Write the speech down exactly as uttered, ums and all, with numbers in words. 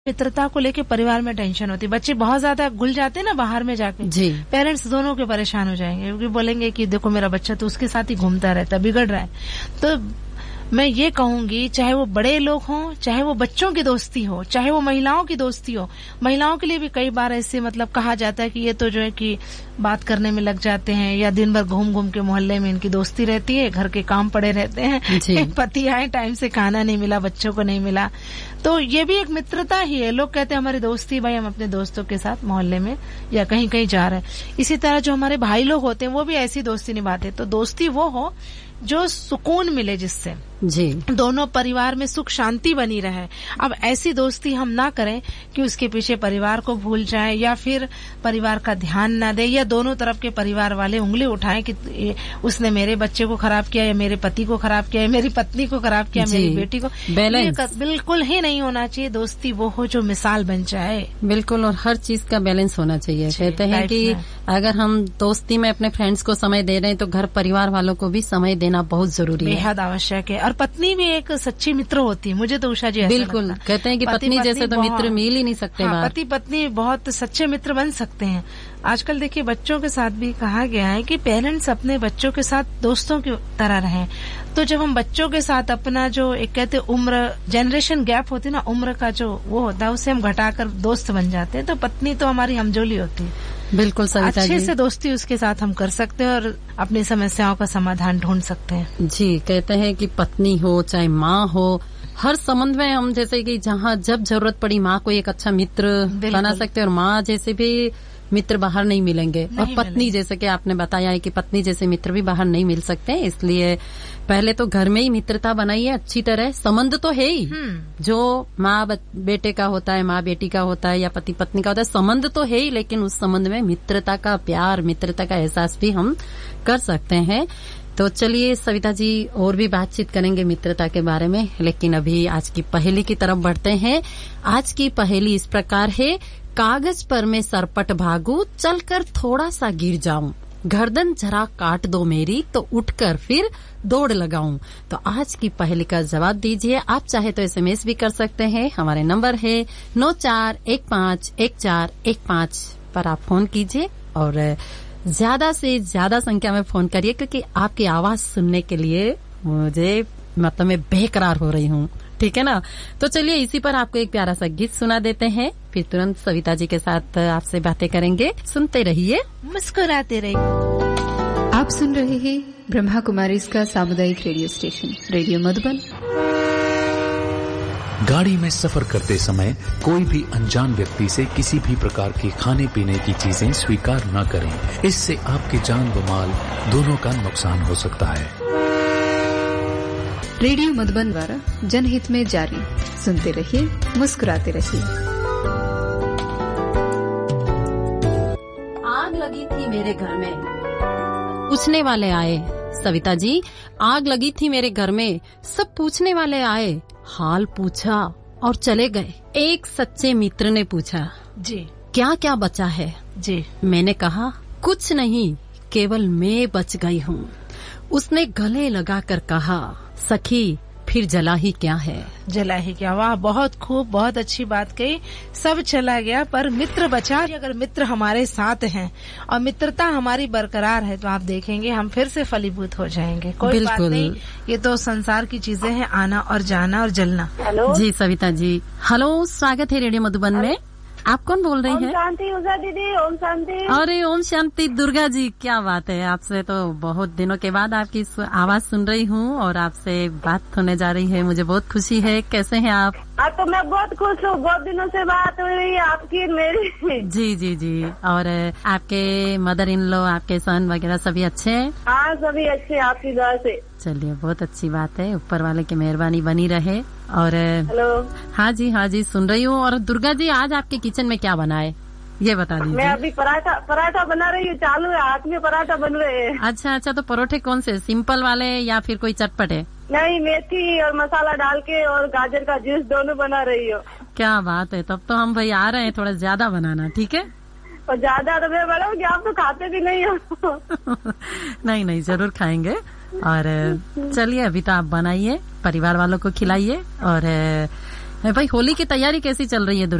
मित्रता को लेके परिवार में टेंशन होती है। बच्चे बहुत ज्यादा घुल जाते हैं ना बाहर में जाके, पेरेंट्स दोनों के परेशान हो जाएंगे क्योंकि बोलेंगे कि देखो मेरा बच्चा तो उसके साथ ही घूमता रहता है, बिगड़ रहा है। तो मैं ये कहूंगी, चाहे वो बड़े लोग हों, चाहे वो बच्चों की दोस्ती हो, चाहे वो महिलाओं की दोस्ती हो, महिलाओं के लिए भी कई बार ऐसे मतलब कहा जाता है कि ये तो जो है कि बात करने में लग जाते हैं या दिन भर घूम घूम के मोहल्ले में इनकी दोस्ती रहती है, घर के काम पड़े रहते हैं, पति आए टाइम से खाना नहीं मिला, बच्चों को नहीं मिला, तो ये भी एक मित्रता ही है। लोग कहते हैं हमारी दोस्ती, भाई हम अपने दोस्तों के साथ मोहल्ले में या कहीं कहीं जा रहे हैं। इसी तरह जो हमारे भाई लोग होते हैं वो भी ऐसी दोस्ती निभाते। तो दोस्ती वो हो जो सुकून मिले, जिससे जी दोनों परिवार में सुख शांति बनी रहे। अब ऐसी दोस्ती हम ना करें कि उसके पीछे परिवार को भूल जाए या फिर परिवार का ध्यान ना दे, या दोनों तरफ के परिवार वाले उंगली उठाएं कि उसने मेरे बच्चे को खराब किया या मेरे पति को खराब किया या मेरी पत्नी को खराब किया, मेरी बेटी को। बैलेंस बिल्कुल ही नहीं होना चाहिए। दोस्ती वो हो जो मिसाल बन जाए। बिल्कुल, और हर चीज का बैलेंस होना चाहिए। कहते हैं कि अगर हम दोस्ती में अपने फ्रेंड्स को समय दे रहे हैं तो घर परिवार वालों को भी समय देना बहुत जरूरी है, बेहद आवश्यक है। और पत्नी भी एक सच्ची मित्र होती है, मुझे तो उषा जी बिल्कुल कहते हैं कि पति, पत्नी जैसे तो मित्र मिल ही नहीं सकते। हाँ, पति पत्नी बहुत सच्चे मित्र बन सकते हैं। आजकल देखिए बच्चों के साथ भी कहा गया है कि पेरेंट्स अपने बच्चों के साथ दोस्तों की तरह रहें। तो जब हम बच्चों के साथ अपना जो एक कहते उम्र जनरेशन गैप होती है ना, उम्र का जो वो होता है उसे हम घटाकर दोस्त बन जाते हैं। तो पत्नी तो हमारी हमजोली होती है। बिल्कुल सविता जी, अच्छे से दोस्ती उसके साथ हम कर सकते हैं और अपनी समस्याओं का समाधान ढूंढ सकते हैं। जी, कहते हैं कि पत्नी हो चाहे माँ हो, हर संबंध में हम जैसे कि जहाँ जब जरूरत पड़ी माँ को एक अच्छा मित्र बना सकते हैं, और माँ जैसे भी मित्र बाहर नहीं मिलेंगे, नहीं और पत्नी जैसे कि आपने बताया है कि पत्नी जैसे मित्र भी बाहर नहीं मिल सकते। इसलिए पहले तो घर में ही मित्रता बनाइए अच्छी तरह। संबंध तो है ही, जो माँ बेटे का होता है, माँ बेटी का होता है या पति पत्नी का होता है, संबंध तो है ही, लेकिन उस संबंध में मित्रता का प्यार, मित्रता का एहसास भी हम कर सकते हैं। तो चलिए सविता जी, और भी बातचीत करेंगे मित्रता के बारे में, लेकिन अभी आज की पहेली की तरफ बढ़ते हैं। आज की पहेली इस प्रकार है, कागज पर मैं सरपट भागू, चलकर थोड़ा सा गिर जाऊं, गर्दन जरा काट दो मेरी, तो उठकर फिर दौड़ लगाऊं। तो आज की पहेली का जवाब दीजिए। आप चाहे तो एसएमएस भी कर सकते हैं, हमारे नंबर है नौ चार एक पाँच एक चार एक पाँच पर आप फोन कीजिए, और ज्यादा से ज्यादा संख्या में फोन करिए, क्योंकि आपकी आवाज सुनने के लिए मुझे मतलब मैं बेकरार हो रही हूँ, ठीक है ना। तो चलिए इसी पर आपको एक प्यारा सा गीत सुना देते हैं, फिर तुरंत सविता जी के साथ आपसे बातें करेंगे। सुनते रहिए, मुस्कुराते रहिए। आप सुन रहे हैं ब्रह्मा कुमारी का सामुदायिक रेडियो स्टेशन रेडियो मधुबन। गाड़ी में सफर करते समय कोई भी अनजान व्यक्ति से किसी भी प्रकार की खाने पीने की चीजें स्वीकार न करें। इससे आपकी जान व माल दोनों का नुकसान हो सकता है। रेडियो मधुबन द्वारा जनहित में जारी। सुनते रहिए, मुस्कुराते रहिए। आग लगी थी मेरे घर में, पूछने वाले आए। सविता जी, आग लगी थी मेरे घर में, सब पूछने वाले आए, हाल पूछा और चले गए। एक सच्चे मित्र ने पूछा, जी क्या क्या बचा है? जी मैंने कहा, कुछ नहीं, केवल मैं बच गई हूँ। उसने गले लगाकर कहा, सखी फिर जला ही क्या है? जला ही क्या? वाह, बहुत खूब, बहुत अच्छी बात कही। सब चला गया पर मित्र बचा। अगर मित्र हमारे साथ हैं और मित्रता हमारी बरकरार है तो आप देखेंगे हम फिर से फलीभूत हो जाएंगे। कोई बात नहीं, ये तो संसार की चीजें हैं, आना और जाना और जलना। हेलो जी सविता जी, हेलो, स्वागत है रेडियो मधुबन में। आप कौन बोल रही हैं? ओम शांति उषा दीदी, ओम शांति। अरे ओम शांति दुर्गा जी, क्या बात है, आपसे तो बहुत दिनों के बाद आपकी आवाज सुन रही हूँ और आपसे बात होने जा रही है, मुझे बहुत खुशी है। कैसे हैं आप? आज तो मैं बहुत खुश हूँ, बहुत दिनों से बात हुई आपकी मेरी। जी जी जी, और आपके मदर इन लॉ, आपके सन वगैरह सभी अच्छे हैं? हाँ, सभी अच्छे, आपकी दुआ से। चलिए, बहुत अच्छी बात है, ऊपर वाले की मेहरबानी बनी रहे। और हेलो, हाँ जी हाँ जी, सुन रही हूँ। और दुर्गा जी, आज आपके किचन में क्या बना है ये बता दीजिए। मैं अभी पराठा पराठा बना रही हूँ, चालू है, हाथ में पराठा बन रहे हैं। अच्छा अच्छा, तो परोठे कौन से, सिंपल वाले या फिर कोई चटपटे? नहीं, मेथी और मसाला डाल के और गाजर का जूस दोनों बना रही हो। क्या बात है, तब तो हम भाई आ रहे हैं, थोड़ा ज्यादा बनाना, ठीक है? और ज्यादा तो मैं बनाऊंगी, आप तो खाते भी नहीं हो। नहीं नहीं, जरूर खाएंगे। और चलिए, अभी तो आप बनाइए, परिवार वालों को खिलाइए। और भाई होली की तैयारी कैसी चल रही है?